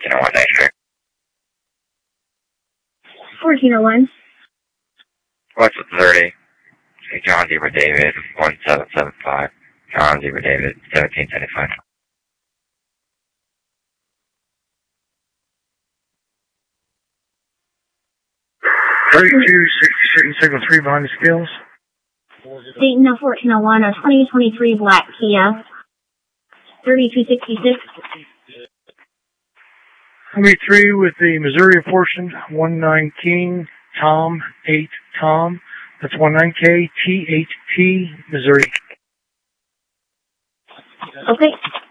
1401 Night Street. 1401. What's the 30? John Deaver David, 1775. John Deaver David, 1775. Signal 3 behind the scales. Dayton 1401, a 2023 black Kia. 3266. 23 with the Missouri portion, 19 Tom, 8 Tom. That's 19K, T8T, Missouri. Okay.